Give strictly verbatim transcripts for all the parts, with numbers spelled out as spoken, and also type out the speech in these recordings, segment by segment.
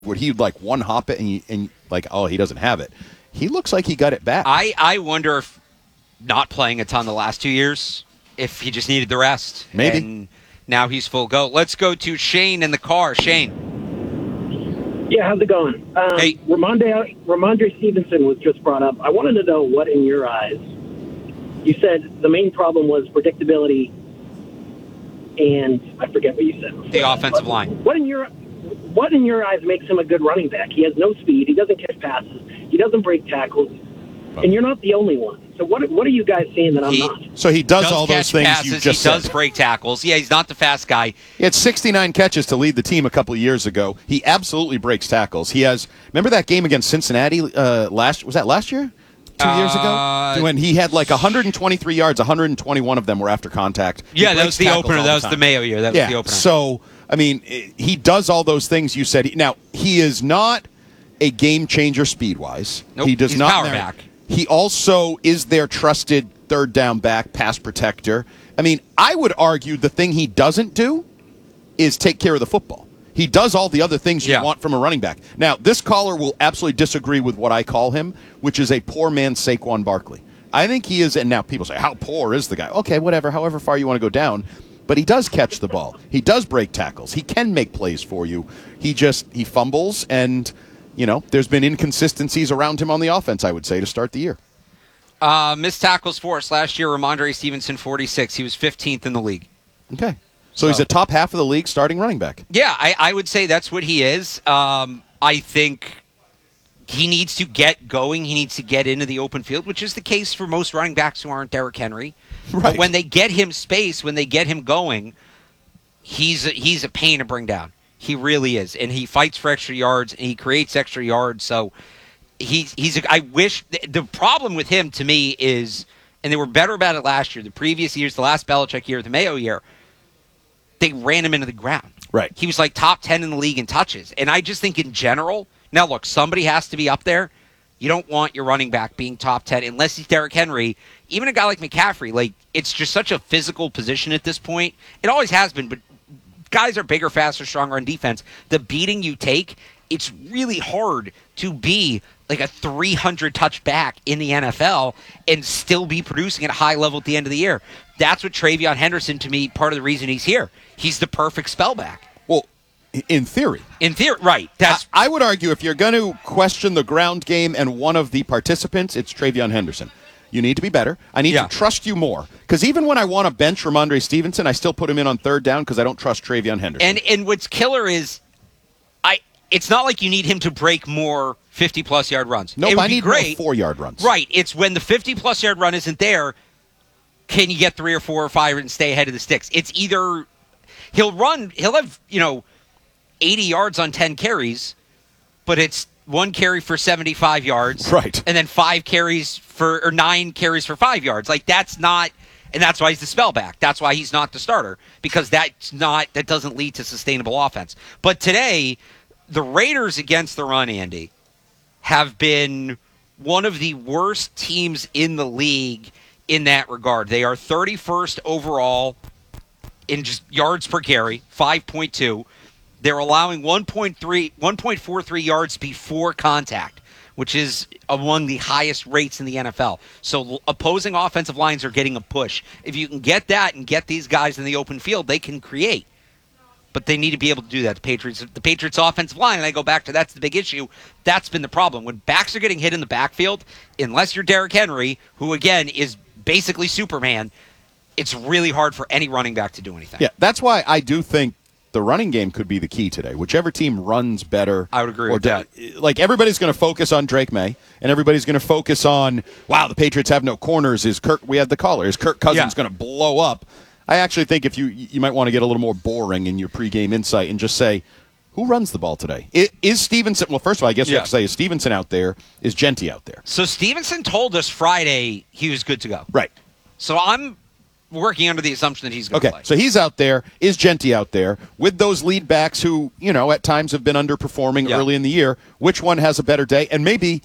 would he like one hop it and, you, and like, oh, he doesn't have it. He looks like he got it back. I, I wonder if not playing a ton the last two years, if he just needed the rest. Maybe. And now he's full go. Let's go to Shane in the car. Shane. Yeah, how's it going? Um, Hey. Ramondre, Ramondre Stevenson was just brought up. I wanted to know what, in your eyes, you said the main problem was predictability, and I forget what you said. The offensive line. What in your what in your eyes makes him a good running back? He has no speed. He doesn't catch passes. He doesn't break tackles. And you're not the only one. So what what are you guys seeing that I'm He- not? So he does, Does all those catch things passes, you just he does said. break tackles. Yeah, he's not the fast guy. He had sixty-nine catches to lead the team a couple of years ago. He absolutely breaks tackles. He has. Remember that game against Cincinnati uh, last? Was that last year? Two years Uh, ago, when he had like one hundred twenty-three yards, one hundred twenty-one of them were after contact. He Yeah, that breaks was the tackles opener. all That was time. the Mayo year. That was yeah. the opener. So I mean, i- he does all those things you said. Now he is not a game changer speed wise. Nope, he does he's not. power merit- back. He also is their trusted third down back, pass protector. I mean, I would argue the thing he doesn't do is take care of the football. He does all the other things you Yeah. want from a running back. Now, this caller will absolutely disagree with what I call him, which is a poor man's Saquon Barkley. I think he is, and now people say, how poor is the guy? Okay, whatever, however far you want to go down. But he does catch the ball. He does break tackles. He can make plays for you. He just, he fumbles, and, you know, there's been inconsistencies around him on the offense, I would say, to start the year. Uh, missed tackles for us last year. Ramondre Stevenson, forty-six. He was fifteenth in the league. Okay. So he's a top half of the league starting running back. Yeah, I, I would say that's what he is. Um, I think he needs to get going. He needs to get into the open field, which is the case for most running backs who aren't Derrick Henry. Right. But when they get him space, when they get him going, he's a, he's a pain to bring down. He really is, and he fights for extra yards and he creates extra yards. So he's he's. A, I wish the, the problem with him to me is, and they were better about it last year. The previous years, the last Belichick year, the Mayo year, they ran him into the ground. Right. He was like top ten in the league in touches. And I just think in general, now look, somebody has to be up there. You don't want your running back being top ten unless he's Derrick Henry. Even a guy like McCaffrey, like it's just such a physical position at this point. It always has been, but guys are bigger, faster, stronger on defense. The beating you take, it's really hard to be like a three hundred touch back in the N F L and still be producing at a high level at the end of the year. That's what Travion Henderson, to me, part of the reason he's here. He's the perfect spellback. Well, in theory. In theory, right. That's I, I would argue if you're going to question the ground game and one of the participants, it's Travion Henderson. You need to be better. I need Yeah. to trust you more. Because even when I want to bench Ramondre Stevenson, I still put him in on third down because I don't trust Travion Henderson. And and what's killer is, I. It's not like you need him to break more fifty-plus yard runs. nope, it would I be need great. more four-yard runs. Right. It's when the fifty-plus yard run isn't there, can you get three or four or five and stay ahead of the sticks? It's either he'll run, he'll have, you know, eighty yards on ten carries, but it's one carry for seventy-five yards. Right. And then five carries for, or nine carries for five yards. Like, that's not, and that's why he's the spellback. That's why he's not the starter, because that's not, that doesn't lead to sustainable offense. But today, the Raiders against the run, Andy, have been one of the worst teams in the league in that regard. They are thirty-first overall in just yards per carry, five point two. They're allowing one point three, one point four three yards before contact, which is among the highest rates in the N F L. So opposing offensive lines are getting a push. If you can get that and get these guys in the open field, they can create. But they need to be able to do that. The Patriots, the Patriots offensive line, and I go back to that's the big issue. That's been the problem. When backs are getting hit in the backfield, unless you're Derrick Henry, who, again, is basically Superman, it's really hard for any running back to do anything. Yeah, that's why I do think the running game could be the key today. Whichever team runs better. I would agree or with do- that. Like, everybody's going to focus on Drake May, and everybody's going to focus on, wow, the Patriots have no corners. Is Kirk, we had the caller, is Kirk Cousins Yeah. going to blow up? I actually think if you you might want to get a little more boring in your pregame insight and just say, who runs the ball today? Is, is Stevenson, well, first of all, I guess you Yeah. have to say, is Stevenson out there? Is Genty out there? So Stevenson told us Friday he was good to go. Right. So I'm working under the assumption that he's going to Okay, play. so he's out there. Is Genty out there? With those lead backs who, you know, at times have been underperforming Yeah. early in the year, which one has a better day? And maybe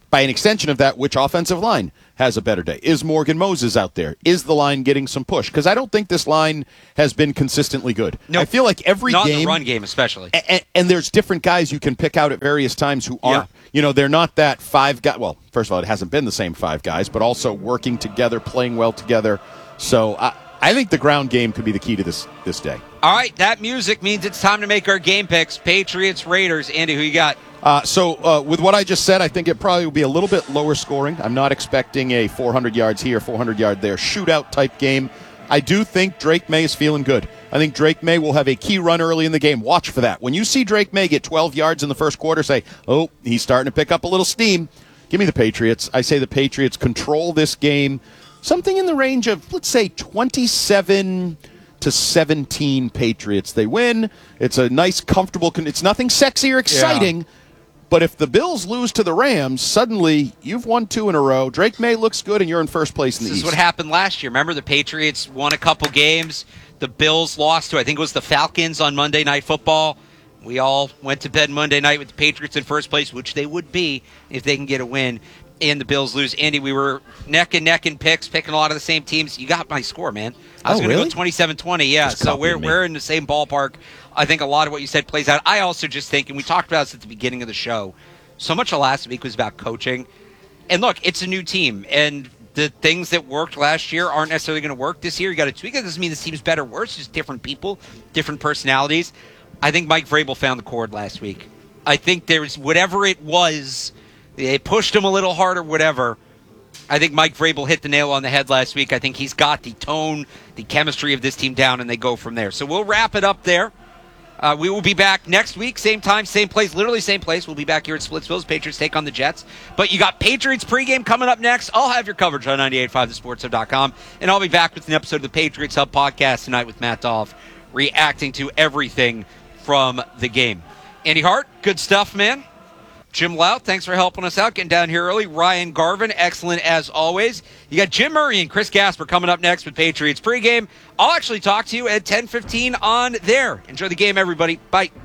by an extension of that, which offensive line has a better day? Is Morgan Moses out there? Is the line getting some push? Because I don't think this line has been consistently good. Nope. I feel like every Not game, in the run game especially. and, and there's different guys you can pick out at various times who aren't, Yeah. you know, they're not that five guy. Well, first of all, it hasn't been the same five guys, but also working together, playing well together. So I, I think the ground game could be the key to this this day. All right, that music means it's time to make our game picks. Patriots, Raiders. Andy, who you got? Uh, so uh, with what I just said, I think it probably will be a little bit lower scoring. I'm not expecting a four hundred yards here, four hundred yard there, shootout type game. I do think Drake May is feeling good. I think Drake May will have a key run early in the game. Watch for that. When you see Drake May get twelve yards in the first quarter, say, oh, he's starting to pick up a little steam. Give me the Patriots. I say the Patriots control this game. Something in the range of, let's say, twenty-seven to seventeen Patriots. They win. It's a nice, comfortable, con- it's nothing sexy or exciting. Yeah. But if the Bills lose to the Rams, suddenly you've won two in a row. Drake May looks good, and you're in first place in the This East. is what happened last year. Remember, the Patriots won a couple games. The Bills lost to, I think it was the Falcons on Monday Night Football. We all went to bed Monday night with the Patriots in first place, which they would be if they can get a win, and the Bills lose. Andy, we were neck and neck in picks, picking a lot of the same teams. You got my score, man. I was oh, going to really? go twenty-seven twenty, yeah. Just so we're me. we're in the same ballpark. I think a lot of what you said plays out. I also just think, and we talked about this at the beginning of the show, so much of last week was about coaching. And look, it's a new team, and the things that worked last year aren't necessarily going to work this year. You got to tweak it. It doesn't mean this team's better or worse. Just different people, different personalities. I think Mike Vrabel found the chord last week. I think there's whatever it was, they pushed him a little harder, whatever. I think Mike Vrabel hit the nail on the head last week. I think he's got the tone, the chemistry of this team down, and they go from there. So we'll wrap it up there. Uh, we will be back next week, same time, same place, literally same place. We'll be back here at Splitsville. Patriots take on the Jets. But you got Patriots pregame coming up next. I'll have your coverage on ninety-eight point five the sports hub dot com. And I'll be back with an episode of the Patriots Hub podcast tonight with Matt Dolph, reacting to everything from the game. Andy Hart, good stuff, man. Jim Lout, thanks for helping us out, getting down here early. Ryan Garvin, excellent as always. You got Jim Murray and Chris Gasper coming up next with Patriots pregame. I'll actually talk to you at ten fifteen on there. Enjoy the game, everybody. Bye.